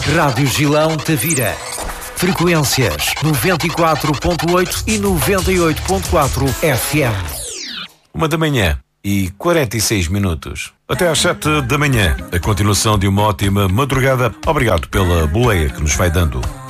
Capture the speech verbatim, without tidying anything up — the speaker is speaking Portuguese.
Rádio Gilão Tavira. Frequências noventa e quatro ponto oito e noventa e oito ponto quatro F M. Uma da manhã e quarenta e seis minutos. Até às sete da manhã. A continuação de uma ótima madrugada. Obrigado pela boleia que nos vai dando.